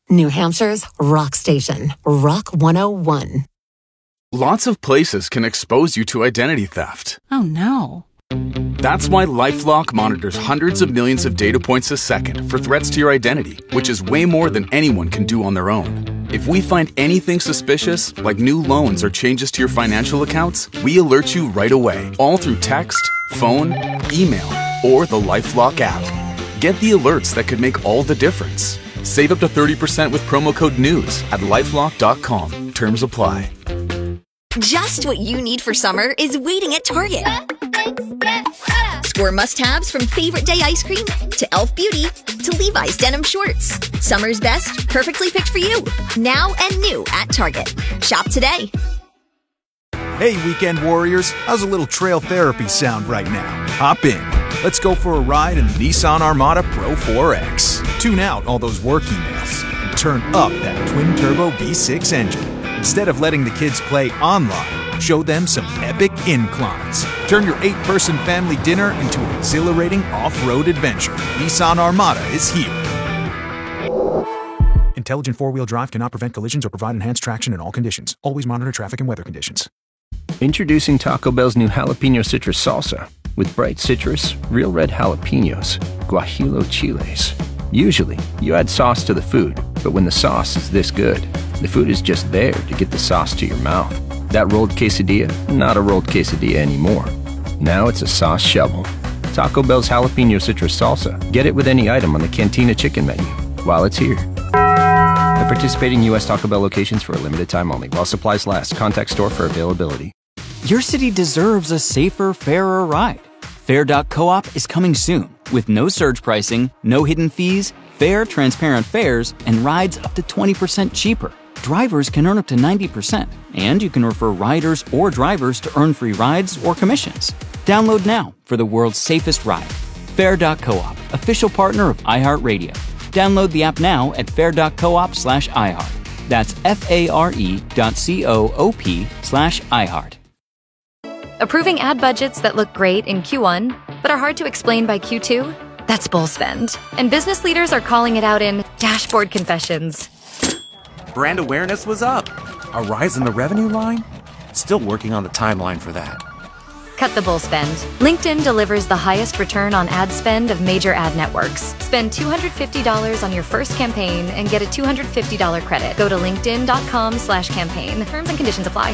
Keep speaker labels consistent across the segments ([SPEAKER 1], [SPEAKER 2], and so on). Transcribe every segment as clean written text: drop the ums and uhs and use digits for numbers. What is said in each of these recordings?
[SPEAKER 1] New Hampshire's rock station, Rock 101.
[SPEAKER 2] Lots of places can expose you to identity theft.
[SPEAKER 3] Oh, no.
[SPEAKER 2] That's why LifeLock monitors hundreds of millions of data points a second for threats to your identity, which is way more than anyone can do on their own. If we find anything suspicious, like new loans or changes to your financial accounts, we alert you right away, all through text, phone, email, or the LifeLock app. Get the alerts that could make all the difference. Save up to 30% with promo code NEWS at LifeLock.com. Terms apply.
[SPEAKER 4] Just what you need for summer is waiting at Target. Score must-haves from Favorite Day ice cream to Elf Beauty to Levi's denim shorts. Summer's best, perfectly picked for you. Now and new at Target. Shop today.
[SPEAKER 5] Hey, weekend warriors. How's a little trail therapy sound right now? Hop in. Let's go for a ride in the Nissan Armada Pro 4X. Tune out all those work emails and turn up that twin-turbo V6 engine. Instead of letting the kids play online, show them some epic inclines. Turn your 8-person family dinner into an exhilarating off-road adventure. Nissan Armada is here. Intelligent four-wheel drive cannot prevent collisions or provide enhanced traction in all conditions. Always monitor traffic and weather conditions.
[SPEAKER 6] Introducing Taco Bell's new jalapeno citrus salsa. With bright citrus, real red jalapenos, guajillo chiles. Usually, you add sauce to the food, but when the sauce is this good, the food is just there to get the sauce to your mouth. That rolled quesadilla, not a rolled quesadilla anymore. Now it's a sauce shovel. Taco Bell's jalapeno citrus salsa. Get it with any item on the Cantina chicken menu while it's here. At participating U.S. Taco Bell locations for a limited time only. While supplies last. Contact store for availability.
[SPEAKER 7] Your city deserves a safer, fairer ride. Fair.coop is coming soon with no surge pricing, no hidden fees, fair, transparent fares, and rides up to 20% cheaper. Drivers can earn up to 90%, and you can refer riders or drivers to earn free rides or commissions. Download now for the world's safest ride. Fair.coop, official partner of iHeartRadio. Download the app now at fair.coop/iHeart. That's FARE.coop/iHeart.
[SPEAKER 8] Approving ad budgets that look great in Q1, but are hard to explain by Q2? That's bull spend. And business leaders are calling it out in dashboard confessions.
[SPEAKER 9] Brand awareness was up. A rise in the revenue line? Still working on the timeline for that.
[SPEAKER 8] Cut the bull spend. LinkedIn delivers the highest return on ad spend of major ad networks. Spend $250 on your first campaign and get a $250 credit. Go to linkedin.com/campaign. Terms and conditions apply.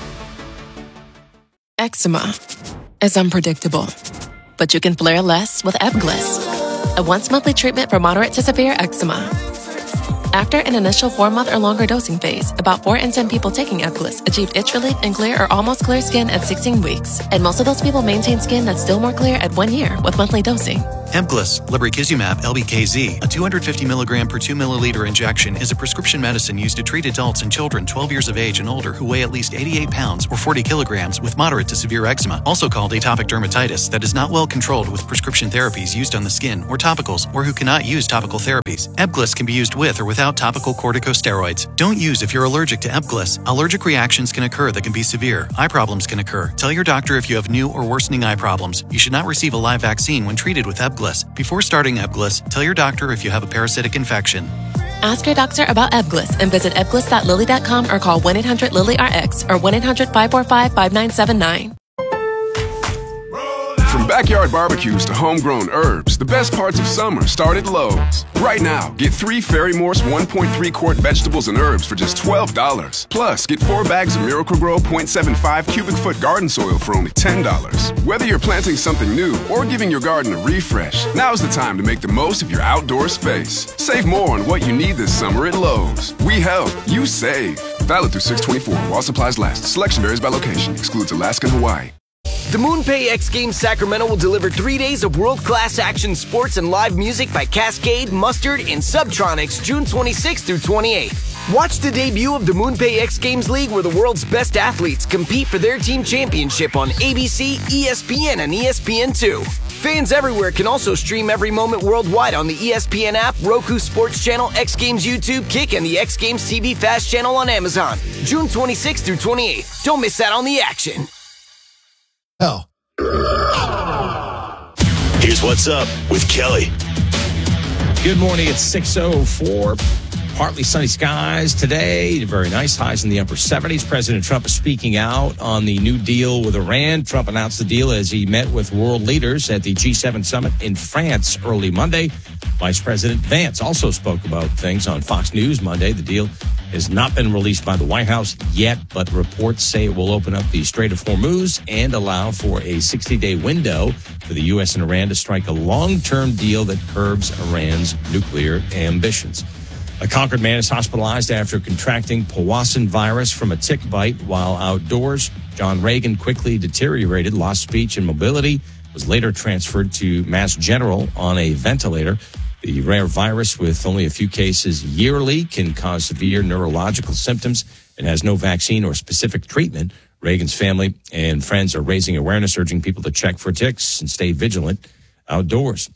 [SPEAKER 10] Eczema is unpredictable, but you can flare less with Ebglyss, a once-monthly treatment for moderate to severe eczema. After an initial 4-month or longer dosing phase, about 4 in 10 people taking Ebglyss achieved itch relief and clear or almost clear skin at 16 weeks. And most of those people maintain skin that's still more clear at 1 year with monthly dosing.
[SPEAKER 11] Ebglyss, lebrikizumab LBKZ, a 250 milligram per 2 milliliter injection, is a prescription medicine used to treat adults and children 12 years of age and older who weigh at least 88 pounds or 40 kilograms with moderate to severe eczema, also called atopic dermatitis, that is not well controlled with prescription therapies used on the skin or topicals, or who cannot use topical therapies. Ebglyss can be used with or without topical corticosteroids. Don't use if you're allergic to Ebglyss. Allergic reactions can occur that can be severe. Eye problems can occur. Tell your doctor if you have new or worsening eye problems. You should not receive a live vaccine when treated with Ebglyss. Before starting Ebglyss, tell your doctor if you have a parasitic infection.
[SPEAKER 10] Ask your doctor about Ebglyss and visit ebglyss.lilly.com or call 1-800-LILY-RX or 1-800-545-5979.
[SPEAKER 12] From backyard barbecues to homegrown herbs, the best parts of summer start at Lowe's. Right now, get 3 Fairy Morse 1.3 quart vegetables and herbs for just $12. Plus, get 4 bags of Miracle-Gro 0.75 cubic foot garden soil for only $10. Whether you're planting something new or giving your garden a refresh, now's the time to make the most of your outdoor space. Save more on what you need this summer at Lowe's. We help, you save. Valid through 6/24 while supplies last. Selection varies by location. Excludes Alaska and Hawaii.
[SPEAKER 13] The MoonPay X Games Sacramento will deliver 3 days of world-class action sports and live music by Cascade, Mustard, and Subtronics June 26th through 28th. Watch the debut of the MoonPay X Games League, where the world's best athletes compete for their team championship on ABC, ESPN, and ESPN2. Fans everywhere can also stream every moment worldwide on the ESPN app, Roku Sports Channel, X Games YouTube, Kick, and the X Games TV Fast channel on Amazon. June 26th through 28th. Don't miss out on the action.
[SPEAKER 14] Hell.
[SPEAKER 15] Here's what's up with Kelly.
[SPEAKER 14] Good morning. It's 6:04.
[SPEAKER 3] partly sunny skies today. Very nice. Highs in the upper 70s. President Trump is speaking out on the new deal with Iran. Trump announced the deal as he met with world leaders at the G7 summit in France early Monday. Vice President Vance also spoke about things on Fox News Monday. The deal has not been released by the White House yet, but reports say it will open up the Strait of Hormuz and allow for a 60-day window for the U.S. and Iran to strike a long-term deal that curbs Iran's nuclear ambitions. A Concord man is hospitalized after contracting Powassan virus from a tick bite while outdoors. John Reagan quickly deteriorated, lost speech and mobility, was later transferred to Mass General on a ventilator. The rare virus, with only a few cases yearly, can cause severe neurological symptoms and has no vaccine or specific treatment. Reagan's family and friends are raising awareness, urging people to check for ticks and stay vigilant outdoors.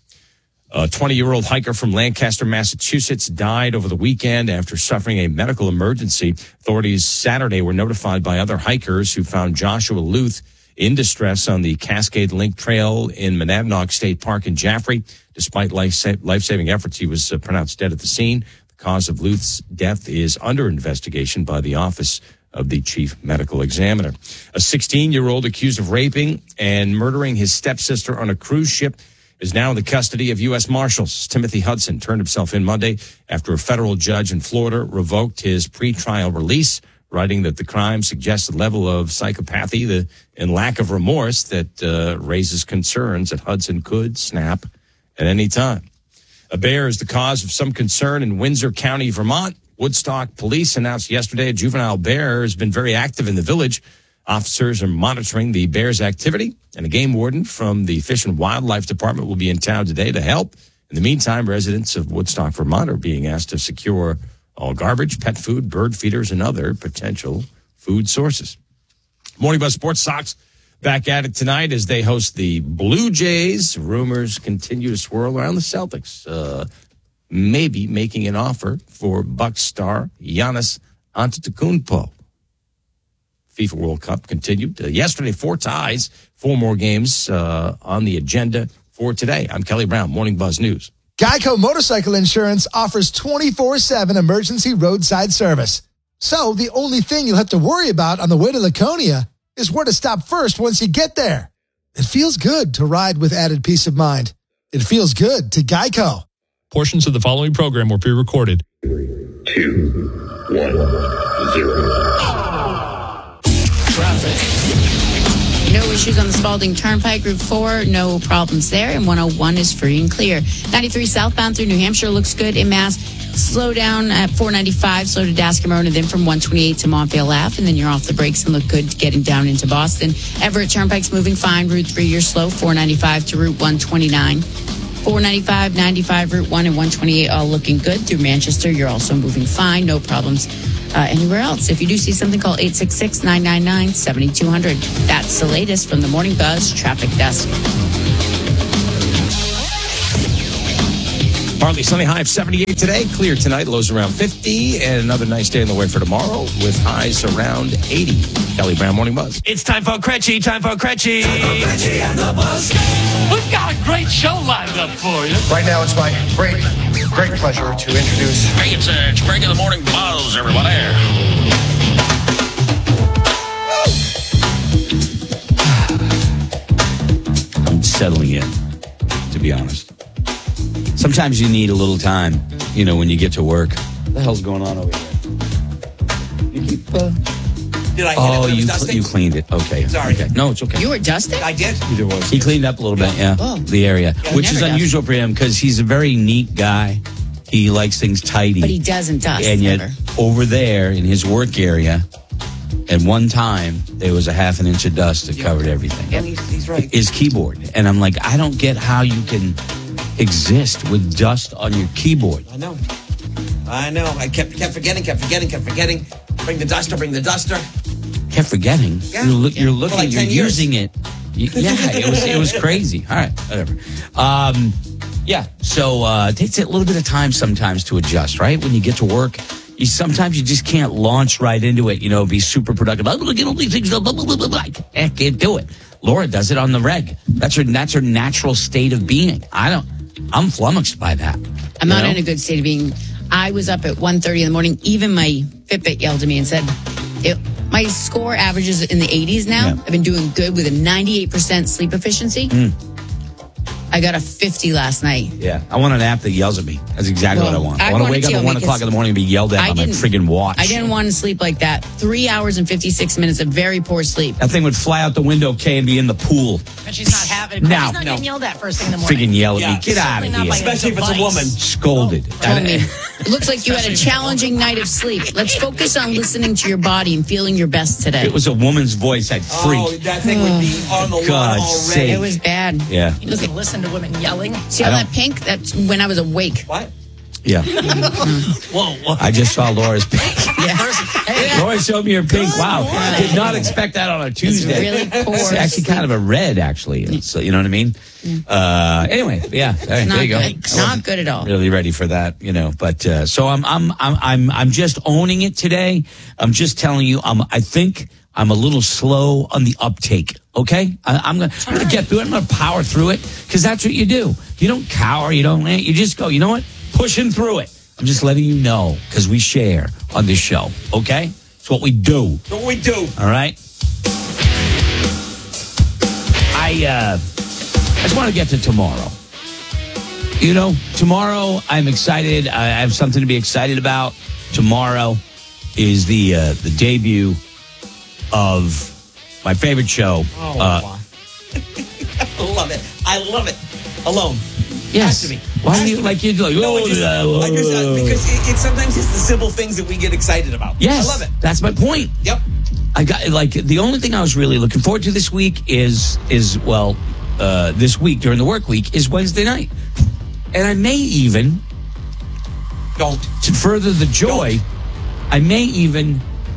[SPEAKER 3] A 20-year-old hiker from Lancaster, Massachusetts, died over the weekend after suffering a medical emergency. Authorities Saturday were notified by other hikers who found Joshua Luth in distress on the Cascade Link Trail in Monadnock State Park in Jaffrey. Despite life-saving efforts, he was pronounced dead at the scene. The cause of Luth's death is under investigation by the Office of the Chief Medical Examiner. A 16-year-old accused of raping and murdering his stepsister on a cruise ship is now in the custody of U.S. Marshals. Timothy Hudson turned himself in Monday after a federal judge in Florida revoked his pretrial release, writing that the crime suggests a level of psychopathy and lack of remorse that raises concerns that Hudson could snap at any time. A bear is the cause of some concern in Windsor County, Vermont. Woodstock police announced yesterday a juvenile bear has been very active in the village. Officers are monitoring the bear's activity, and a game warden from the Fish and Wildlife Department will be in town today to help. In the meantime, residents of Woodstock, Vermont are being asked to secure all garbage, pet food, bird feeders, and other potential food sources. Morning Buzz Sports Sox back at it tonight as they host the Blue Jays. Rumors continue to swirl around the Celtics, maybe making an offer for Bucks star Giannis Antetokounmpo. FIFA World Cup continued. Yesterday, 4 ties, 4 more games on the agenda for today. I'm Kelly Brown, Morning Buzz News.
[SPEAKER 14] Geico Motorcycle Insurance offers 24/7 emergency roadside service. So the only thing you'll have to worry about on the way to Laconia is where to stop first once you get there. It feels good to ride with added peace of mind. It feels good to Geico.
[SPEAKER 15] Portions of the following program were pre-recorded.
[SPEAKER 16] 3, 2, 1, 0.
[SPEAKER 17] No issues on the Spalding Turnpike. Route 4, no problems there. And 101 is free and clear. 93 southbound through New Hampshire looks good in Mass. Slow down at 495, slow to Daskam Road, and then from 128 to Montvale Ave. And then you're off the brakes and look good getting down into Boston. Everett Turnpike's moving fine. Route 3, you're slow. 495 to Route 129. 495, 95, Route 1, and 128 all looking good. Through Manchester, you're also moving fine. No problems anywhere else. If you do see something, call 866-999-7200. That's the latest from the Morning Buzz Traffic Desk.
[SPEAKER 3] Partly sunny, high of 78 today. Clear tonight, lows around 50. And another nice day on the way for tomorrow with highs around 80. Kelly Brown, Morning Buzz.
[SPEAKER 18] It's time for Cretchy, time for Cretchy.
[SPEAKER 19] Cretchy and the Buzz.
[SPEAKER 18] We've got a great show lined up for you.
[SPEAKER 20] Right now, it's my great pleasure to introduce...
[SPEAKER 21] Hey, it's Craig of the Morning Buzz, everybody.
[SPEAKER 22] I'm settling in, to be honest. Sometimes you need a little time, when you get to work. What the hell's going on over here? You keep...
[SPEAKER 23] Did I hit it when I was dusting?
[SPEAKER 22] You cleaned it. Okay.
[SPEAKER 23] Sorry.
[SPEAKER 22] Okay. No, it's okay.
[SPEAKER 17] You were dusting?
[SPEAKER 23] I did.
[SPEAKER 22] He cleaned up a little bit, yeah.
[SPEAKER 17] Oh.
[SPEAKER 22] The area, which is unusual for him because he's a very neat guy. He likes things tidy.
[SPEAKER 17] But he doesn't dust.
[SPEAKER 22] And yet, over there in his work area, at one time, there was a half an inch of dust that covered everything.
[SPEAKER 23] Yeah, he's right.
[SPEAKER 22] His keyboard. And I'm like, I don't get how you can exist with dust on your keyboard.
[SPEAKER 23] I know. I kept forgetting. Bring the duster.
[SPEAKER 22] Kept forgetting.
[SPEAKER 23] Yeah.
[SPEAKER 22] You're looking,
[SPEAKER 23] like
[SPEAKER 22] you're
[SPEAKER 23] 10 years.
[SPEAKER 22] using it. It was crazy. All right, whatever. So it takes a little bit of time sometimes to adjust, right? When you get to work, sometimes you just can't launch right into it, be super productive. I'm going to get all these things done. I can't do it. Laura does it on the reg. That's her natural state of being. I'm flummoxed by that.
[SPEAKER 17] I'm not in a good state of being. I was up at 1:30 in the morning. Even my Fitbit yelled at me and said, my score averages in the 80s now. I've been doing good with a 98% sleep efficiency. I got a 50 last night.
[SPEAKER 22] Yeah. I want an app that yells at me. That's exactly what I want. I want to wake up at 1 o'clock in the morning and be yelled at by my friggin' watch.
[SPEAKER 17] I didn't want to sleep like that. 3 hours and 56 minutes of very poor sleep.
[SPEAKER 22] That thing would fly out the window, Kay, and be in the pool.
[SPEAKER 1] But she's not having it. She's not getting yelled at first thing in the morning.
[SPEAKER 22] Friggin' yell at me. Get out of here.
[SPEAKER 23] Especially if it's a woman.
[SPEAKER 22] Scolded.
[SPEAKER 17] Told me, it looks like you had a challenging night of sleep. Let's focus on listening to your body and feeling your best today.
[SPEAKER 22] It was a woman's voice. I'd freak.
[SPEAKER 23] Oh, that thing would be on the wall already.
[SPEAKER 17] It was bad.
[SPEAKER 22] Yeah.
[SPEAKER 1] You just listen to women yelling.
[SPEAKER 17] See all that pink? That's when I was awake.
[SPEAKER 23] What?
[SPEAKER 22] Yeah.
[SPEAKER 1] Whoa.
[SPEAKER 22] I just saw Laura's pink. Laura showed me her pink. Wow.
[SPEAKER 17] boy.
[SPEAKER 22] Did not expect that on a Tuesday.
[SPEAKER 17] really poor
[SPEAKER 22] It's actually kind of a red, actually. So, you know what I mean? Anyway, yeah. All right, there you go.
[SPEAKER 17] Not good at all.
[SPEAKER 22] Really ready for that, But so I'm just owning it today. I'm just telling you. I think I'm a little slow on the uptake. Okay, I'm gonna get through it. I'm gonna power through it because that's what you do. You don't cower. You don't. You just go. You know what? Pushing through it. I'm just letting you know because we share on this show. Okay, it's what we do.
[SPEAKER 23] It's what we do.
[SPEAKER 22] All right. I just want to get to tomorrow. Tomorrow I'm excited. I have something to be excited about. Tomorrow is the debut of my favorite show.
[SPEAKER 23] I love it. I love it. Alone.
[SPEAKER 22] Yes. Why do you because
[SPEAKER 23] it's sometimes it's the simple things that we get excited about.
[SPEAKER 22] Yes.
[SPEAKER 23] I love it.
[SPEAKER 22] That's my point.
[SPEAKER 23] Yep.
[SPEAKER 22] I got the only thing I was really looking forward to this week is this week during the work week is Wednesday night. And I may even to further the joy, I may even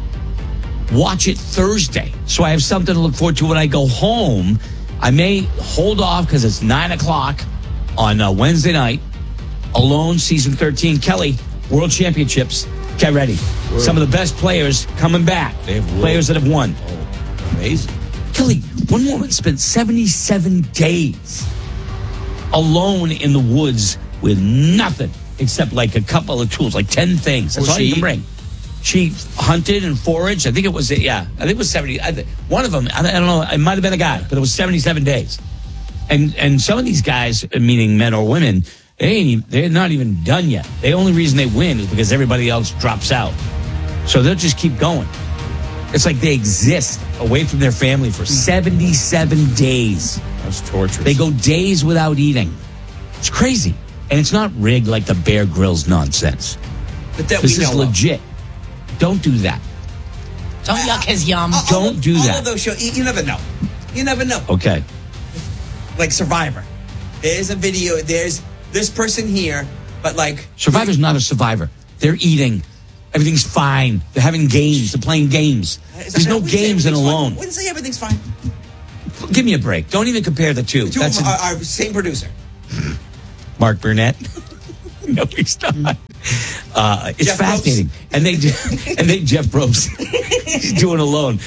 [SPEAKER 22] watch it Thursday. So I have something to look forward to when I go home. I may hold off because it's 9 o'clock on Wednesday night. Alone, season 13. Kelly, World Championships. Get ready. Some of the best players coming back. They have players that have won.
[SPEAKER 23] Oh, amazing.
[SPEAKER 22] Kelly, one woman spent 77 days alone in the woods with nothing except like a couple of tools, like 10 things. That's all you can bring. She hunted and foraged. I think it was 70. One of them, I don't know, it might have been a guy, but it was 77 days. And some of these guys, meaning men or women, they're not even done yet. The only reason they win is because everybody else drops out. So they'll just keep going. It's like they exist away from their family for 77 days.
[SPEAKER 3] That's torturous.
[SPEAKER 22] They go days without eating. It's crazy. And it's not rigged like the Bear Grylls nonsense.
[SPEAKER 23] But that
[SPEAKER 22] this
[SPEAKER 23] we
[SPEAKER 22] is
[SPEAKER 23] know
[SPEAKER 22] legit. Don't do that.
[SPEAKER 1] Don't yuck his yum.
[SPEAKER 22] Don't do that.
[SPEAKER 23] All of those shows, you never know. You never know.
[SPEAKER 22] Okay.
[SPEAKER 23] Like Survivor. There's a video. There's this person here, but like
[SPEAKER 22] Survivor's not a survivor. They're eating. Everything's fine. They're having games. They're playing games. There's no games in Alone.
[SPEAKER 23] I wouldn't say everything's fine.
[SPEAKER 22] Give me a break. Don't even compare the two.
[SPEAKER 23] The two of them are same producer.
[SPEAKER 22] Mark Burnett. No, he's not. It's
[SPEAKER 23] Jeff
[SPEAKER 22] fascinating,
[SPEAKER 23] Probst.
[SPEAKER 22] and they Jeff Probst. He's doing Alone.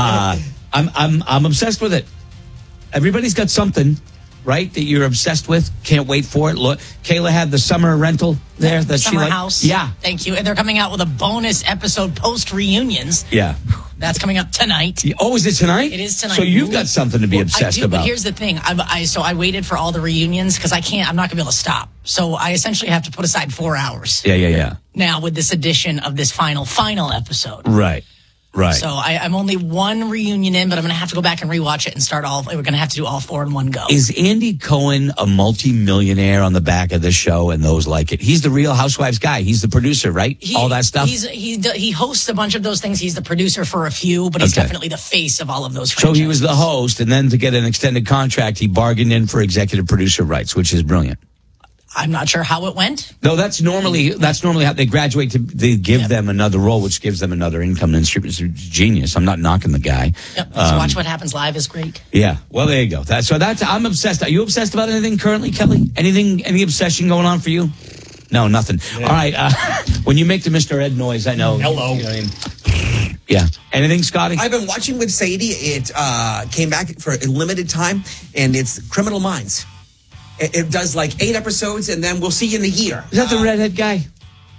[SPEAKER 22] I'm obsessed with it. Everybody's got something, right, that you're obsessed with. Can't wait for it. Look, Kayla had the summer rental there. That
[SPEAKER 1] Summer
[SPEAKER 22] she liked.
[SPEAKER 1] House.
[SPEAKER 22] Yeah.
[SPEAKER 1] Thank you. And they're coming out with a bonus episode post reunions.
[SPEAKER 22] Yeah.
[SPEAKER 1] That's coming up tonight.
[SPEAKER 22] Oh, is it tonight?
[SPEAKER 1] It is tonight.
[SPEAKER 22] So you've got something to be obsessed
[SPEAKER 1] I do,
[SPEAKER 22] about.
[SPEAKER 1] But here's the thing. I waited for all the reunions because I'm not going to be able to stop. So I essentially have to put aside 4 hours.
[SPEAKER 22] Yeah.
[SPEAKER 1] Now with this edition of this final episode.
[SPEAKER 22] Right.
[SPEAKER 1] So I'm only one reunion in, but I'm going to have to go back and rewatch it and start all. We're going to have to do all 4 in one go.
[SPEAKER 22] Is Andy Cohen a multi-millionaire on the back of the show and those like it? He's the Real Housewives guy. He's the producer, right? All that stuff?
[SPEAKER 1] He hosts a bunch of those things. He's the producer for a few, but he's definitely the face of all of those franchises.
[SPEAKER 22] So he was the host, and then to get an extended contract, he bargained in for executive producer rights, which is brilliant.
[SPEAKER 1] I'm not sure how it went.
[SPEAKER 22] No, that's normally how they graduate they give them another role, which gives them another income and it's genius. I'm not knocking the guy.
[SPEAKER 1] Yep. So Watch What Happens Live is great.
[SPEAKER 22] Yeah. Well, there you go. I'm obsessed. Are you obsessed about anything currently, Kelly? Any obsession going on for you? No, nothing. Yeah. All right. When you make the Mr. Ed noise, I know.
[SPEAKER 23] Hello.
[SPEAKER 22] You know what I mean? Yeah. Anything, Scotty?
[SPEAKER 23] I've been watching with Sadie. It came back for a limited time, and it's Criminal Minds. It does like 8 episodes, and then we'll see you in a year.
[SPEAKER 22] Is that the redhead guy?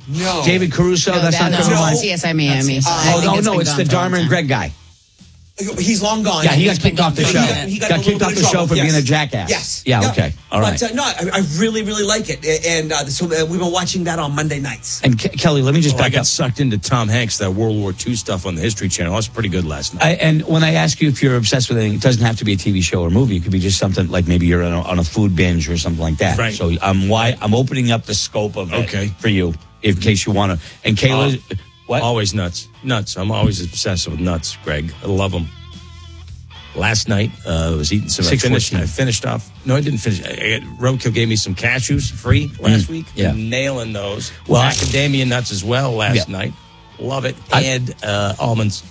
[SPEAKER 23] No.
[SPEAKER 22] David Caruso, that's not
[SPEAKER 17] that's
[SPEAKER 22] Criminal Minds?
[SPEAKER 17] CSI Miami.
[SPEAKER 22] It's the Dharma and Greg guy.
[SPEAKER 23] He's long gone.
[SPEAKER 22] Yeah, he got kicked off the show.
[SPEAKER 23] He
[SPEAKER 22] got kicked off the show for being a jackass.
[SPEAKER 23] Yes.
[SPEAKER 22] Yeah, okay. All right.
[SPEAKER 23] But I really, really like it. And so we've been watching that on Monday nights.
[SPEAKER 22] And Kelly, let me just
[SPEAKER 3] I
[SPEAKER 22] back
[SPEAKER 3] got
[SPEAKER 22] up.
[SPEAKER 3] sucked into Tom Hanks, that World War II stuff on the History Channel. That was pretty good last night.
[SPEAKER 22] And when I ask you if you're obsessed with anything, it doesn't have to be a TV show or movie. It could be just something like maybe you're on a food binge or something like that.
[SPEAKER 3] Right.
[SPEAKER 22] So I'm opening up the scope of it for you in case you want to. And Kayla, what?
[SPEAKER 3] Always nuts. Nuts. I'm always obsessed with nuts, Greg. I love them. Last night, I was eating some. I finished off. No, I didn't finish. Roadkill gave me some cashews free last week.
[SPEAKER 22] Yeah.
[SPEAKER 3] Nailing those.
[SPEAKER 22] Well,
[SPEAKER 3] macadamia nuts as well last night. Love it. And almonds.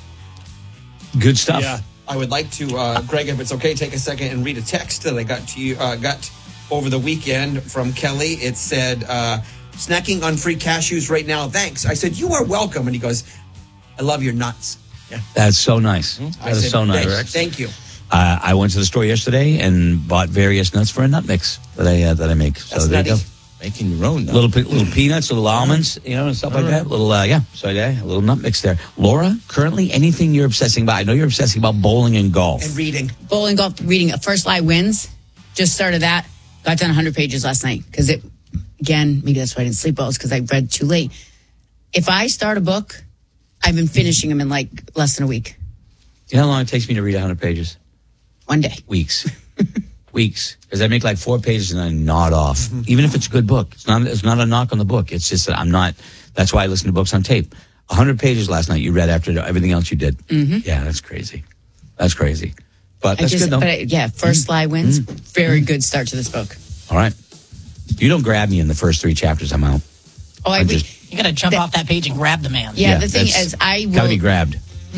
[SPEAKER 22] Good stuff.
[SPEAKER 23] Yeah. I would like to, Greg, if it's okay, take a second and read a text that I got to you, got over the weekend from Kelly. It said, snacking on free cashews right now. Thanks. I said, you are welcome. And he goes, I love your nuts. Yeah.
[SPEAKER 22] That's so nice. That is so nice.
[SPEAKER 23] Thank you.
[SPEAKER 22] I went to the store yesterday and bought various nuts for a nut mix that I make. So
[SPEAKER 23] That's
[SPEAKER 22] there you
[SPEAKER 23] nutty.
[SPEAKER 22] go.
[SPEAKER 3] Making your own nuts.
[SPEAKER 22] Little peanuts, little almonds, and stuff like that. So a little nut mix there. Laura, currently anything you're obsessing about? I know you're obsessing about bowling and golf.
[SPEAKER 23] And reading.
[SPEAKER 17] Bowling, golf, reading. First Lie Wins. Just started that. Got done 100 pages last night because again, maybe that's why I didn't sleep well, is because I read too late. If I start a book, I've been finishing them in like less than a week.
[SPEAKER 22] You know how long it takes me to read 100 pages?
[SPEAKER 17] One day.
[SPEAKER 22] Weeks. Weeks. Because I make like 4 pages and I nod off. Even if it's a good book. It's not a knock on the book. It's just that that's why I listen to books on tape. 100 pages last night you read after everything else you did.
[SPEAKER 17] Mm-hmm.
[SPEAKER 22] Yeah, that's crazy. That's crazy. But that's good though.
[SPEAKER 17] First Lie Wins. Very good start to this book.
[SPEAKER 22] All right. You don't grab me in the first 3 chapters, I'm out.
[SPEAKER 17] Oh,
[SPEAKER 1] you got to jump off that page and grab the man.
[SPEAKER 17] Yeah, the thing is, I will.
[SPEAKER 22] Got to be grabbed.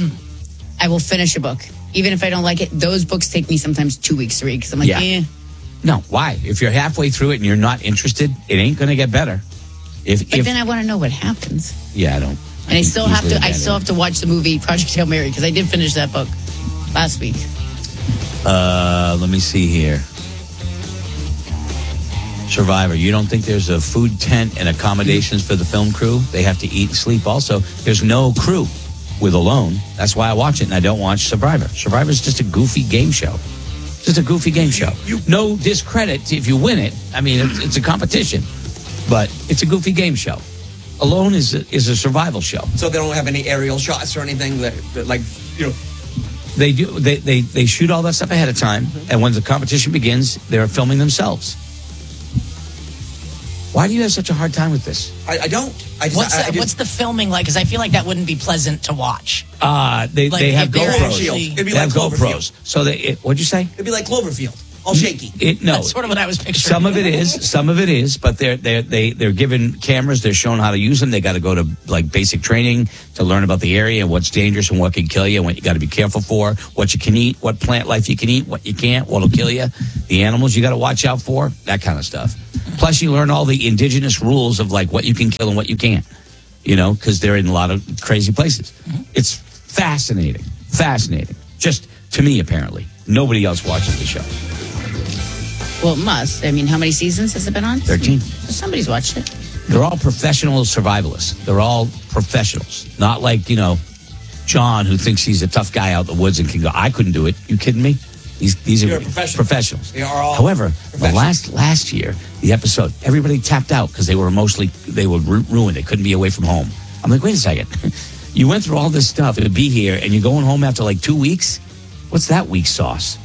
[SPEAKER 17] I will finish a book. Even if I don't like it, those books take me sometimes 2 weeks to read because I'm like,
[SPEAKER 22] No, why? If you're halfway through it and you're not interested, it ain't going to get better.
[SPEAKER 17] But then I want to know what happens.
[SPEAKER 22] Yeah, I don't.
[SPEAKER 17] And I still have to watch the movie Project Hail Mary because I did finish that book last week.
[SPEAKER 22] Let me see here. Survivor, you don't think there's a food tent and accommodations for the film crew? They have to eat and sleep also. There's no crew with Alone. That's why I watch it and I don't watch Survivor. Survivor's just a goofy game show. Just a goofy game show. No discredit if you win it. I mean, it's a competition, but it's a goofy game show. Alone is a survival show.
[SPEAKER 23] So they don't have any aerial shots or anything that like, you know.
[SPEAKER 22] They do. They shoot all that stuff ahead of time, and when the competition begins, they're filming themselves. Why do you have such a hard time with this?
[SPEAKER 23] I don't.
[SPEAKER 1] What's the filming like? Because I feel like that wouldn't be pleasant to watch.
[SPEAKER 22] They have GoPros.
[SPEAKER 23] It'd be
[SPEAKER 22] They
[SPEAKER 23] like
[SPEAKER 22] have GoPros.
[SPEAKER 23] Cloverfield.
[SPEAKER 22] So what'd you say?
[SPEAKER 23] It'd be like Cloverfield, all shaky.
[SPEAKER 22] No,
[SPEAKER 1] That's sort of what I was picturing.
[SPEAKER 22] Some of it is, but they're given cameras. They're shown how to use them. They got to go to like basic training to learn about the area and what's dangerous and what can kill you and what you got to be careful for, what you can eat, what plant life you can eat, what you can't, what'll kill you, the animals you got to watch out for, that kind of stuff. Plus, you learn all the indigenous rules of like what you can kill and what you can't, because they're in a lot of crazy places. It's fascinating. Just to me, apparently. Nobody else watches the show.
[SPEAKER 17] Well, it must. I mean, how many seasons has it been on?
[SPEAKER 22] 13.
[SPEAKER 17] Somebody's watched it.
[SPEAKER 22] They're all professional survivalists. They're all professionals. Not like, John, who thinks he's a tough guy out in the woods and can go, I couldn't do it. You kidding me? These are professionals.
[SPEAKER 23] They are all
[SPEAKER 22] However, the last year, the episode, everybody tapped out because they were ruined. They couldn't be away from home. I'm like, wait a second. You went through all this stuff to be here, and you're going home after like 2 weeks? What's that weak sauce?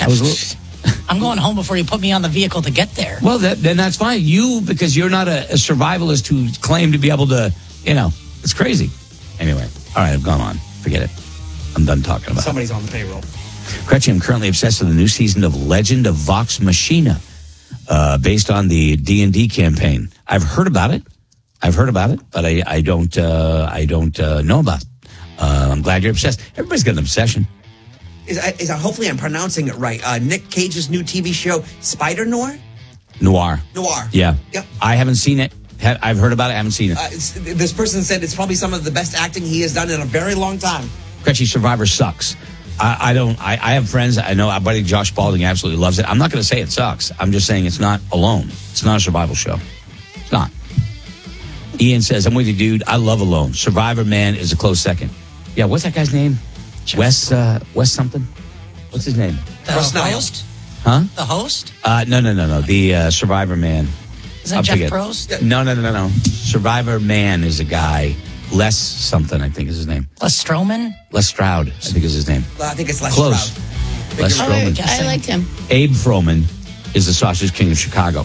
[SPEAKER 1] I'm going home before you put me on the vehicle to get there.
[SPEAKER 22] Well, then that's fine. Because you're not a survivalist who claimed to be able to, it's crazy. Anyway, all right, I've gone on. Forget it. I'm done talking about
[SPEAKER 23] Somebody's on the payroll.
[SPEAKER 22] Gretchen, I'm currently obsessed with the new season of Legend of Vox Machina, based on the D&D campaign. I've heard about it, but I don't know about it. I'm glad you're obsessed. Everybody's got an obsession.
[SPEAKER 23] Hopefully I'm pronouncing it right. Nick Cage's new TV show, Spider Noir?
[SPEAKER 22] Noir. Yeah.
[SPEAKER 23] Yep.
[SPEAKER 22] I haven't seen it. I've heard about it. I haven't seen it.
[SPEAKER 23] This person said it's probably some of the best acting he has done in a very long time.
[SPEAKER 22] Gretchen, Survivor sucks. I have friends. I know our buddy Josh Balding absolutely loves it. I'm not going to say it sucks. I'm just saying it's not Alone. It's not a survival show. It's not. Ian says, I'm with you, dude. I love Alone. Survivor Man is a close second. Yeah, what's that guy's name? Wes something? What's his name?
[SPEAKER 1] The host?
[SPEAKER 22] Huh?
[SPEAKER 1] The host?
[SPEAKER 22] No. The Survivor Man.
[SPEAKER 1] Isn't Jeff Probst?
[SPEAKER 22] No. Survivor Man is a guy. Les something, I think is his name.
[SPEAKER 1] Les Stroman?
[SPEAKER 22] Les Stroud, I think is his name.
[SPEAKER 23] I think it's Les
[SPEAKER 22] Close.
[SPEAKER 23] Stroud.
[SPEAKER 22] Les Stroman.
[SPEAKER 17] I liked him.
[SPEAKER 22] Abe Froman is the Sausage King of Chicago.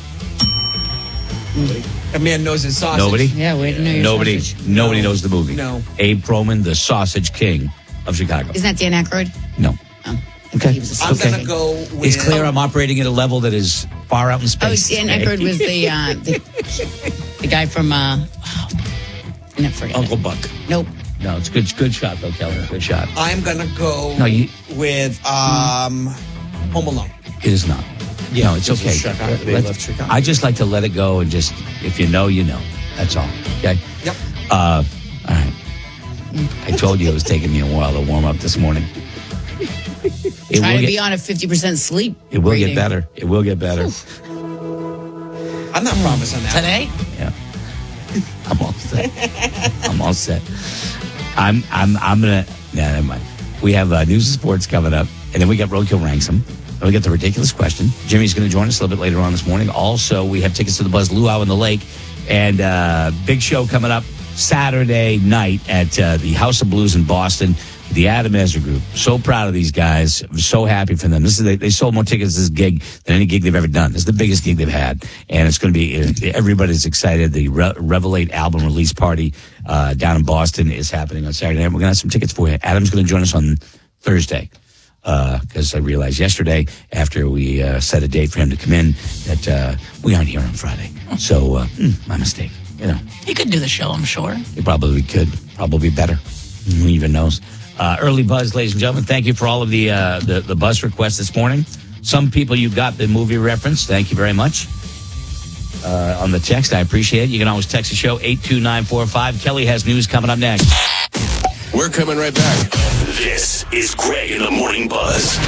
[SPEAKER 23] A man knows his sausage.
[SPEAKER 22] Nobody?
[SPEAKER 17] Yeah, way to know your
[SPEAKER 22] Nobody.
[SPEAKER 17] sausage.
[SPEAKER 22] Nobody knows the movie.
[SPEAKER 23] No.
[SPEAKER 22] Abe Froman, the Sausage King of Chicago.
[SPEAKER 17] Isn't that Dan Aykroyd?
[SPEAKER 22] No.
[SPEAKER 17] Oh.
[SPEAKER 22] Okay.
[SPEAKER 17] He was a
[SPEAKER 23] I'm
[SPEAKER 17] sausage.
[SPEAKER 23] going to go with...
[SPEAKER 22] It's clear I'm operating at a level that is far out in
[SPEAKER 17] Oh,
[SPEAKER 22] space.
[SPEAKER 17] Dan Aykroyd was the guy from... never forget
[SPEAKER 22] Uncle
[SPEAKER 17] it.
[SPEAKER 22] Buck.
[SPEAKER 17] Nope.
[SPEAKER 22] No, it's good shot though, Kelly. Good shot.
[SPEAKER 23] I'm going to go with Home Alone.
[SPEAKER 22] It is not.
[SPEAKER 3] Yeah,
[SPEAKER 22] no, it's
[SPEAKER 3] because
[SPEAKER 22] okay.
[SPEAKER 3] of Chicago. They left Chicago.
[SPEAKER 22] I just like to let it go and just, if you know, you know. That's all. Okay?
[SPEAKER 23] Yep.
[SPEAKER 22] All right. I told you it was taking me a while to warm up this morning.
[SPEAKER 17] Trying to be on a 50% sleep.
[SPEAKER 22] It will
[SPEAKER 17] rating.
[SPEAKER 22] get better. It will get better.
[SPEAKER 23] I'm not promising that.
[SPEAKER 1] Today?
[SPEAKER 22] Yeah. I'm all set. I'm gonna. Nah, never mind. We have news and sports coming up, and then we got Roadkill Ransom. And we got the ridiculous question. Jimmy's going to join us a little bit later on this morning. Also, we have tickets to the Buzz Luau in the Lake, and big show coming up Saturday night at the House of Blues in Boston. The Adam Ezra Group. So proud of these guys. I'm so happy for them. They sold more tickets to this gig than any gig they've ever done. This is the biggest gig they've had. And it's going to be, everybody's excited. The Revelate album release party down in Boston is happening on Saturday night. We're going to have some tickets for you. Adam's going to join us on Thursday. Because I realized yesterday, after we set a date for him to come in, that we aren't here on Friday. So, my mistake. You know.
[SPEAKER 1] He could do the show, I'm sure.
[SPEAKER 22] He probably could. Probably better. Who even knows? Early Buzz, ladies and gentlemen. Thank you for all of the buzz requests this morning. Some people you got the movie reference. Thank you very much. On the text, I appreciate it. You can always text the show 82945. Kelly has news coming up next.
[SPEAKER 12] We're coming right back.
[SPEAKER 16] This is Greg in the Morning Buzz.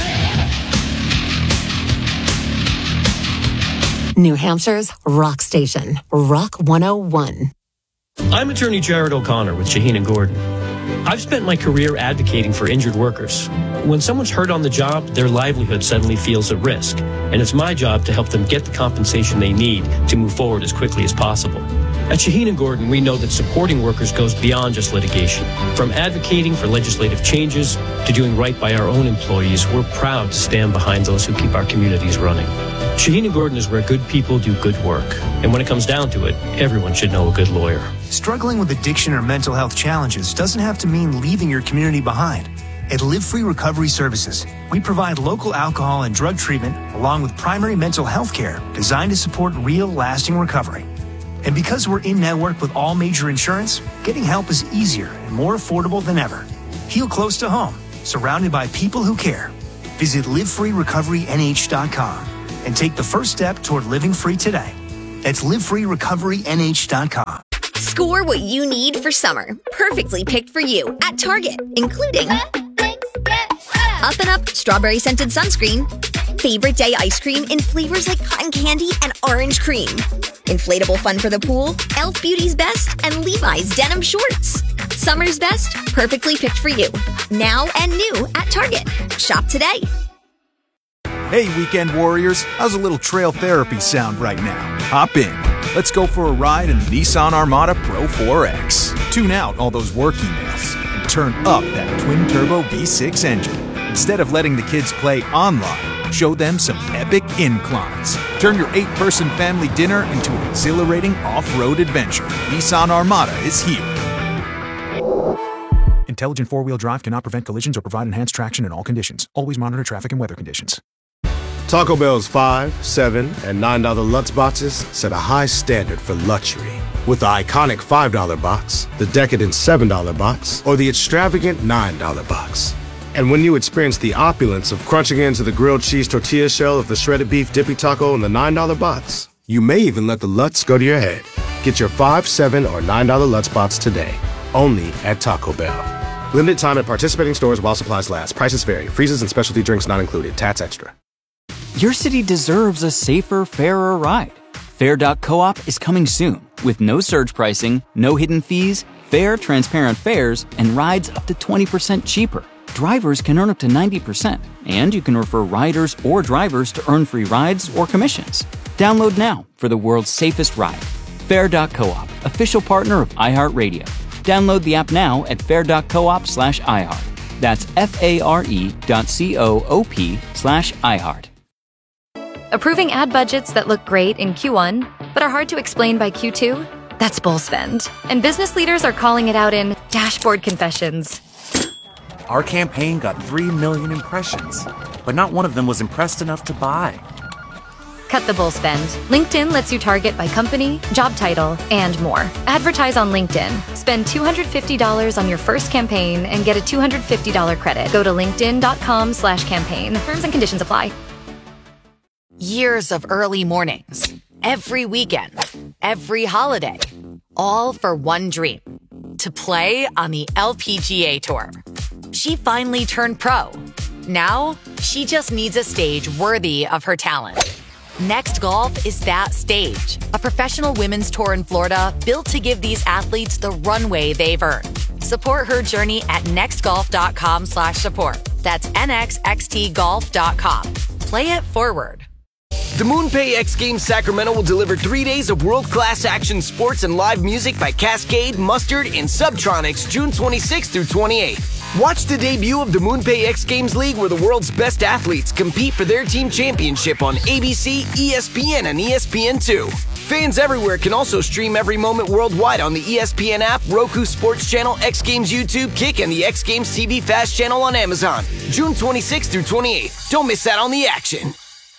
[SPEAKER 2] New Hampshire's rock station, Rock 101.
[SPEAKER 4] I'm attorney Jared O'Connor with Shaheen & Gordon. I've spent my career advocating for injured workers. When someone's hurt on the job, their livelihood suddenly feels at risk, and it's my job to help them get the compensation they need to move forward as quickly as possible. At Shaheen & Gordon, we know that supporting workers goes beyond just litigation. From advocating for legislative changes to doing right by our own employees, we're proud to stand behind those who keep our communities running. Shaheen & Gordon is where good people do good work. And when it comes down to it, everyone should know a good lawyer.
[SPEAKER 19] Struggling with addiction or mental health challenges doesn't have to mean leaving your community behind. At Live Free Recovery Services, we provide local alcohol and drug treatment along with primary mental health care designed to support real, lasting recovery. And because we're in network with all major insurance, getting help is easier and more affordable than ever. Feel close to home, surrounded by people who care. Visit LiveFreeRecoveryNH.com and take the first step toward living free today. That's LiveFreeRecoveryNH.com.
[SPEAKER 24] Score what you need for summer, perfectly picked for you at Target, including Up and Up strawberry scented sunscreen, favorite day ice cream in flavors like cotton candy and orange cream, inflatable fun for the pool, Elf Beauty's Best, and Levi's denim shorts. Summer's best, perfectly picked for you. Now and new at Target. Shop today.
[SPEAKER 5] Hey, weekend warriors, how's a little trail therapy sound right now? Hop in. Let's go for a ride in the Nissan Armada Pro 4X. Tune out all those work emails and turn up that twin-turbo V6 engine. Instead of letting the kids play online, show them some epic inclines. Turn your 8-person family dinner into an exhilarating off-road adventure. Nissan Armada is here. Intelligent four-wheel drive cannot prevent collisions or provide enhanced traction in all conditions. Always monitor traffic and weather conditions.
[SPEAKER 25] Taco Bell's $5, $7, and $9 Lutz boxes set a high standard for luxury. With the iconic $5 box, the decadent $7 box, or the extravagant $9 box. And when you experience the opulence of crunching into the grilled cheese tortilla shell of the shredded beef dippy taco in the $9 box, you may even let the Lutz go to your head. Get your $5, $7, or $9 Lutz box today, only at Taco Bell. Limited time at participating stores while supplies last. Prices vary. Freezes and specialty drinks not included. Tats extra.
[SPEAKER 7] Your city deserves a safer, fairer ride. Fair.coop is coming soon with no surge pricing, no hidden fees, fair, transparent fares, and rides up to 20% cheaper. Drivers can earn up to 90%, and you can refer riders or drivers to earn free rides or commissions. Download now for the world's safest ride. Fair.coop, official partner of iHeartRadio. Download the app now at fair.coop/iHeart. That's FARE.coop/iHeart.
[SPEAKER 6] Approving ad budgets that look great in Q1, but are hard to explain by Q2? That's bull spend. And business leaders are calling it out in dashboard confessions.
[SPEAKER 8] Our campaign got 3 million impressions, but not one of them was impressed enough to buy.
[SPEAKER 6] Cut the bull spend. LinkedIn lets you target by company, job title, and more. Advertise on LinkedIn. Spend $250 on your first campaign and get a $250 credit. Go to linkedin.com/campaign. Terms and conditions apply.
[SPEAKER 9] Years of early mornings, every weekend, every holiday, all for one dream: to play on the LPGA Tour. She finally turned pro. Now, she just needs a stage worthy of her talent. Next Golf is that stage. A professional women's tour in Florida built to give these athletes the runway they've earned. Support her journey at nextgolf.com/support. That's nxxtgolf.com. Play it forward.
[SPEAKER 13] The MoonPay X Games Sacramento will deliver 3 days of world-class action sports and live music by Cascade, Mustard, and Subtronics June 26th through 28th. Watch the debut of the MoonPay X Games League, where the world's best athletes compete for their team championship on ABC, ESPN, and ESPN2. Fans everywhere can also stream every moment worldwide on the ESPN app, Roku Sports Channel, X Games YouTube, Kick, and the X Games TV Fast Channel on Amazon. June 26th through 28th. Don't miss out on the action.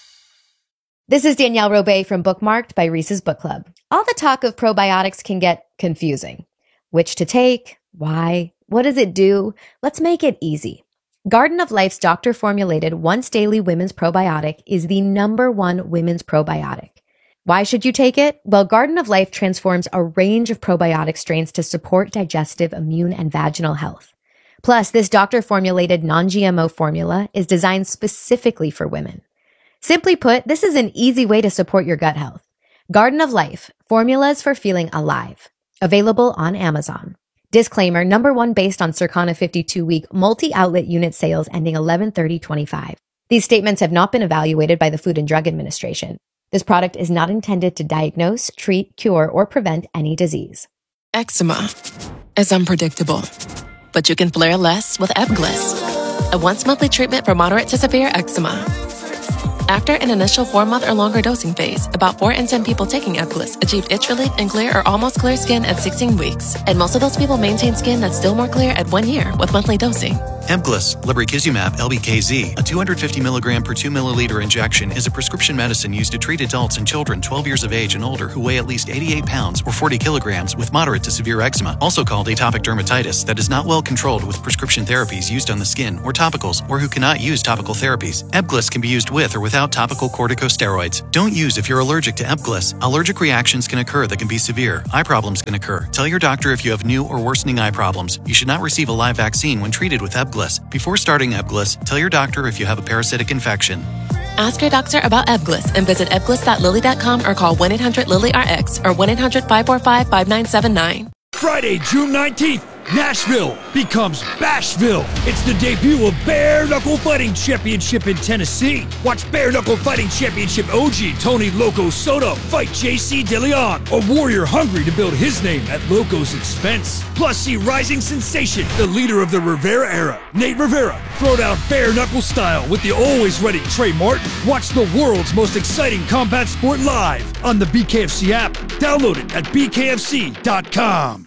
[SPEAKER 10] This is Danielle Robay from Bookmarked by Reese's Book Club. All the talk of probiotics can get confusing. Which to take? Why? What does it do? Let's make it easy. Garden of Life's doctor-formulated once-daily women's probiotic is the #1 women's probiotic. Why should you take it? Well, Garden of Life transforms a range of probiotic strains to support digestive, immune, and vaginal health. Plus, this doctor-formulated non-GMO formula is designed specifically for women. Simply put, this is an easy way to support your gut health. Garden of Life, formulas for feeling alive. Available on Amazon. Disclaimer, #1 based on Circana 52-week multi-outlet unit sales ending 11/30/25. These statements have not been evaluated by the Food and Drug Administration. This product is not intended to diagnose, treat, cure, or prevent any disease.
[SPEAKER 11] Eczema is unpredictable, but you can flare less with Ebglyss, a once-monthly treatment for moderate to severe eczema. After an initial 4-month or longer dosing phase, about 4 in 10 people taking Ebglyss achieved itch relief and clear or almost clear skin at 16 weeks. And most of those people maintain skin that's still more clear at 1 year with monthly dosing.
[SPEAKER 26] Ebglyss, lebrikizumab LBKZ, a 250 milligram per 2 milliliter injection, is a prescription medicine used to treat adults and children 12 years of age and older who weigh at least 88 pounds or 40 kilograms with moderate to severe eczema, also called atopic dermatitis, that is not well controlled with prescription therapies used on the skin or topicals, or who cannot use topical therapies. Ebglyss can be used with or without topical corticosteroids. Don't use if you're allergic to Ebglyss. Allergic reactions can occur that can be severe. Eye problems can occur. Tell your doctor if you have new or worsening eye problems. You should not receive a live vaccine when treated with Ebglyss. Before starting Ebglyss, tell your doctor if you have a parasitic infection.
[SPEAKER 11] Ask your doctor about Ebglyss and visit ebglyss.lilly.com or call 1-800-LILY-RX or 1-800-545-5979.
[SPEAKER 27] Friday, June 19th, Nashville becomes Bashville. It's the debut of Bare Knuckle Fighting Championship in Tennessee. Watch Bare Knuckle Fighting Championship OG Tony Loco Soto fight JC DeLeon, a warrior hungry to build his name at Loco's expense. Plus, see rising sensation, the leader of the Rivera era, Nate Rivera, throw down bare knuckle style with the always ready Trey Martin. Watch the world's most exciting combat sport live on the BKFC app. Download it at bkfc.com.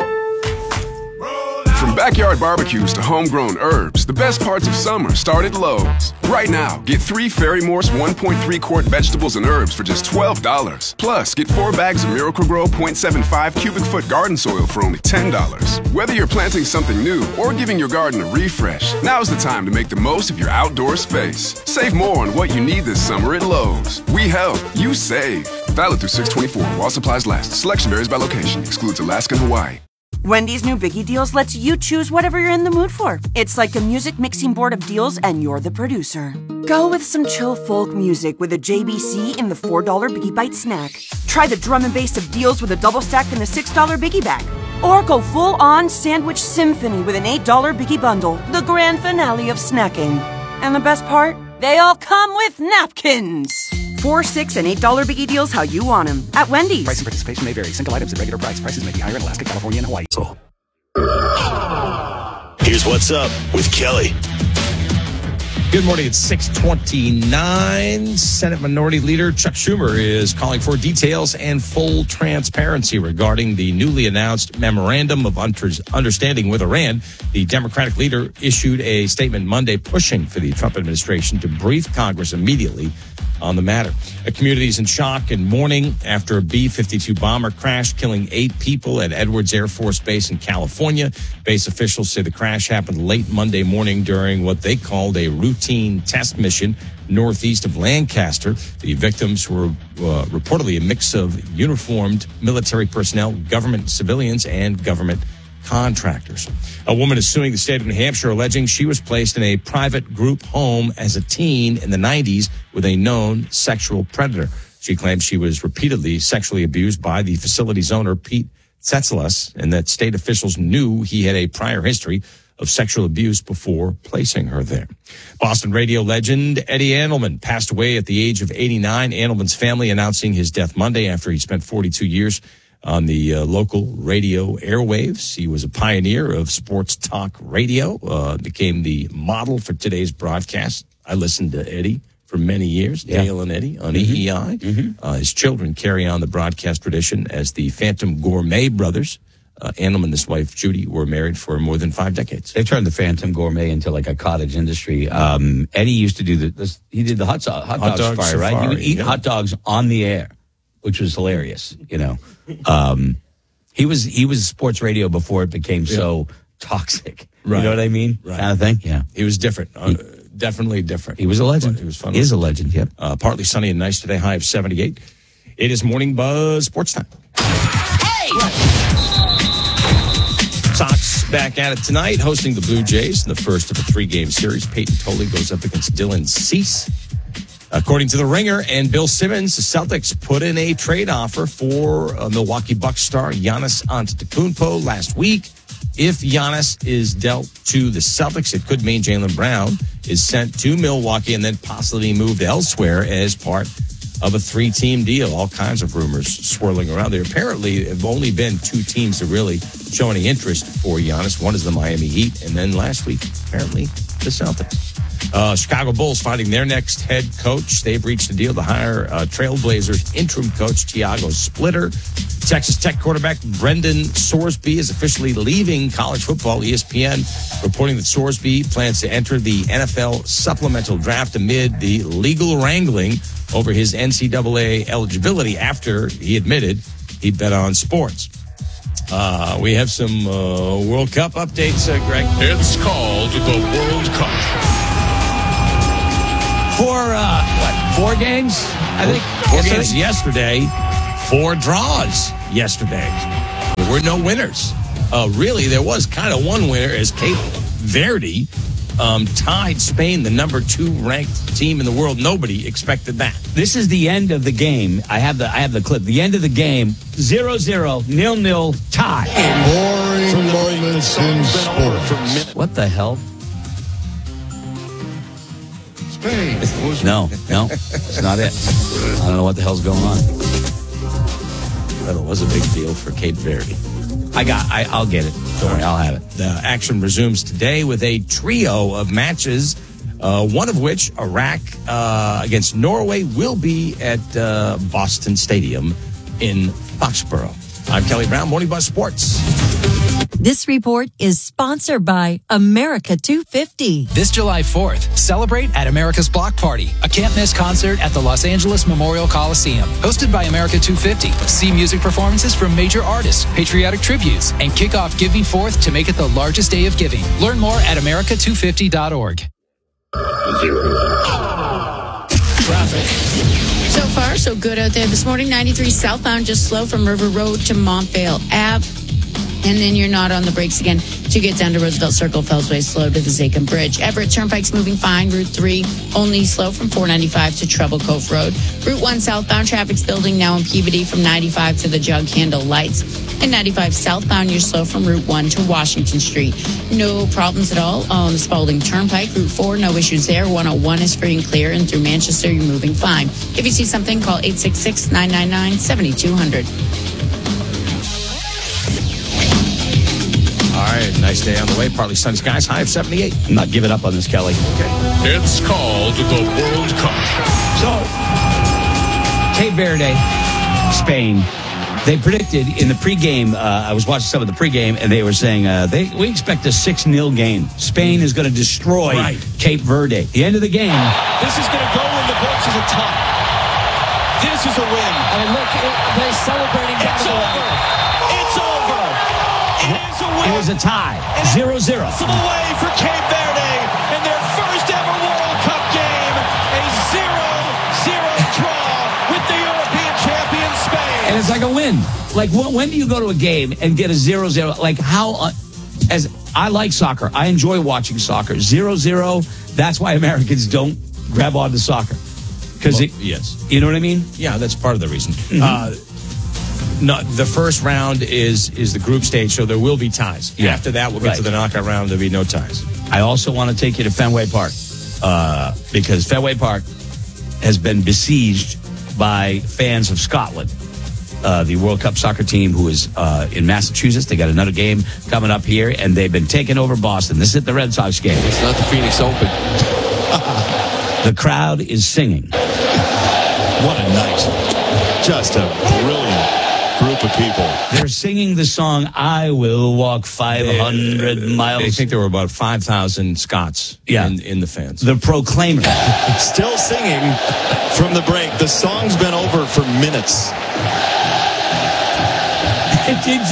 [SPEAKER 12] From backyard barbecues to homegrown herbs, the best parts of summer start at Lowe's. Right now, get 3 Ferry Morse 1.3 quart vegetables and herbs for just $12. Plus, get 4 bags of Miracle-Gro 0.75 cubic foot garden soil for only $10. Whether you're planting something new or giving your garden a refresh, now's the time to make the most of your outdoor space. Save more on what you need this summer at Lowe's. We help, you save. Valid through 6/24 while supplies last. Selection varies by location. Excludes Alaska and Hawaii.
[SPEAKER 3] Wendy's new Biggie Deals lets you choose whatever you're in the mood for. It's like a music mixing board of deals, and you're the producer. Go with some chill folk music with a JBC in the $4 Biggie Bite snack. Try the drum and bass of deals with a double stack in the $6 Biggie Bag. Or go full-on sandwich symphony with an $8 Biggie Bundle, the grand finale of snacking. And the best part? They all come with napkins. $4, $6, and $8 Biggie Deals how you want them at Wendy's.
[SPEAKER 14] Price and participation may vary. Single items at regular price. Prices may be higher in Alaska, California, and Hawaii.
[SPEAKER 16] Here's what's up with Kelly.
[SPEAKER 15] Good morning. It's 6:29. Senate Minority Leader Chuck Schumer is calling for details and full transparency regarding the newly announced memorandum of understanding with Iran. The Democratic leader issued a statement Monday pushing for the Trump administration to brief Congress immediately on the matter. A community is in shock and mourning after a B-52 bomber crashed, killing 8 people at Edwards Air Force Base in California. Base officials say the crash happened late Monday morning during what they called a routine test mission northeast of Lancaster. The victims were reportedly a mix of uniformed military personnel, government civilians, and government contractors. A woman is suing the state of New Hampshire, alleging she was placed in a private group home as a teen in the 90s with a known sexual predator. She claims she was repeatedly sexually abused by the facility's owner, Pete Tsetselas, and that state officials knew he had a prior history of sexual abuse before placing her there. Boston radio legend Eddie Andelman passed away at the age of 89. Andelman's family announcing his death Monday after he spent 42 years on the local radio airwaves. He was a pioneer of sports talk radio, became the model for today's broadcast. I listened to Eddie for many years, Dale and Eddie on EEI. His children carry on the broadcast tradition as the Phantom Gourmet brothers. Andelman and his wife, Judy, were married for more than 5 decades.
[SPEAKER 22] They turned the Phantom Gourmet into like a cottage industry. Eddie used to do he did the hot dog safari, right? He would eat hot dogs on the air, which was hilarious, you know. He was sports radio before it became so toxic.
[SPEAKER 15] Right.
[SPEAKER 22] You know what I mean?
[SPEAKER 15] Right.
[SPEAKER 22] Kind of thing. Yeah.
[SPEAKER 15] He was different. Definitely different.
[SPEAKER 22] He was a legend.
[SPEAKER 15] He was fun.
[SPEAKER 22] He is a legend, yep.
[SPEAKER 15] Partly sunny and nice today, high of 78. It is Morning Buzz Sports Time.
[SPEAKER 1] Hey!
[SPEAKER 15] Sox back at it tonight, hosting the Blue Jays in the first of a 3-game series. Peyton Tolley goes up against Dylan Cease. According to The Ringer and Bill Simmons, the Celtics put in a trade offer for Milwaukee Bucks star Giannis Antetokounmpo last week. If Giannis is dealt to the Celtics, it could mean Jaylen Brown is sent to Milwaukee and then possibly moved elsewhere as part of a 3-team deal. All kinds of rumors swirling around. There apparently have only been 2 teams to really show any interest for Giannis. One is the Miami Heat, and then last week, apparently, the Celtics. Chicago Bulls finding their next head coach. They've reached a deal to hire Trailblazers interim coach Tiago Splitter. Texas Tech quarterback Brendan Sorsby is officially leaving college football. ESPN reporting that Sorsby plans to enter the NFL supplemental draft amid the legal wrangling over his NCAA eligibility after he admitted he bet on sports. We have some World Cup updates, Greg.
[SPEAKER 16] It's called the World Cup.
[SPEAKER 15] For 4 games? I think 4 games yesterday, 4 draws yesterday. There were no winners. Really, there was kind of one winner as Cape Verde tied Spain, the number 2 ranked team in the world. Nobody expected that.
[SPEAKER 22] This is the end of the game. I have the clip. The end of the game, 0-0, 0-0, tie.
[SPEAKER 16] Boring moments in sports.
[SPEAKER 22] What the hell?
[SPEAKER 16] Spain.
[SPEAKER 22] No, that's not it. I don't know what the hell's going on.
[SPEAKER 15] But it was a big deal for Cape Verde.
[SPEAKER 22] I'll get it. Don't worry, I'll have it.
[SPEAKER 15] The action resumes today with a trio of matches, one of which, Iraq against Norway, will be at Boston Stadium in Foxborough. I'm Kelly Brown, Morning Buzz Sports.
[SPEAKER 17] This report is sponsored by America 250.
[SPEAKER 18] This July 4th, celebrate at America's Block Party, a can't-miss concert at the Los Angeles Memorial Coliseum. Hosted by America 250. See music performances from major artists, patriotic tributes, and kick off Give Me Forth to make it the largest day of giving. Learn more at america250.org.
[SPEAKER 20] Traffic. So far, so good out there this morning. 93 southbound, just slow from River Road to Montvale Ave. And then you're not on the brakes again to get down to Roosevelt Circle, Fellsway, slow to the Zachem Bridge. Everett Turnpike's moving fine. Route 3 only slow from 495 to Treble Cove Road. Route 1 southbound traffic's building now in Peabody from 95 to the Jug Handle Lights. And 95 southbound, you're slow from Route 1 to Washington Street. No problems at all on the Spalding Turnpike. Route 4, no issues there. 101 is free and clear. And through Manchester, you're moving fine. If you see something, call 866-999-7200.
[SPEAKER 15] All right, nice day on the way. Partly sunny skies, high of 78.
[SPEAKER 22] I'm not giving up on this, Kelly.
[SPEAKER 15] Okay.
[SPEAKER 16] It's called the World Cup.
[SPEAKER 22] So, Cape Verde, Spain. They predicted in the pregame, I was watching some of the pregame, and they were saying, we expect a 6-0 game. Spain is going to destroy Cape Verde. The end of the game.
[SPEAKER 2] This is going to go in the books as a tie. This is a win. And look, they're celebrating. It's over. It's over. It is a win.
[SPEAKER 22] It was a tie. 0-0.
[SPEAKER 2] Away for Cape Verde in their first ever World Cup game. A 0-0 draw with the European champion Spain.
[SPEAKER 22] And it's like a win. Like, when do you go to a game and get a 0-0? Like, how, as I like soccer, I enjoy watching soccer. 0-0, that's why Americans don't grab onto soccer. Because
[SPEAKER 15] yes.
[SPEAKER 22] You know what I mean?
[SPEAKER 15] Yeah, that's part of the reason.
[SPEAKER 22] Mm-hmm.
[SPEAKER 15] No, the first round is the group stage, so there will be ties.
[SPEAKER 22] Yeah.
[SPEAKER 15] After that, we'll get to the knockout round. There'll be no ties.
[SPEAKER 22] I also want to take you to Fenway Park because Fenway Park has been besieged by fans of Scotland. The World Cup soccer team who is in Massachusetts. They got another game coming up here, and they've been taking over Boston. This is the Red Sox game.
[SPEAKER 16] It's not the Phoenix Open.
[SPEAKER 22] The crowd is singing.
[SPEAKER 16] What a night. Just a brilliant group of people.
[SPEAKER 22] They're singing the song, I Will Walk 500 Miles.
[SPEAKER 15] I think there were about 5,000 Scots in the fans.
[SPEAKER 22] The Proclaimer.
[SPEAKER 16] Still singing from the break. The song's been over for minutes.
[SPEAKER 22] Did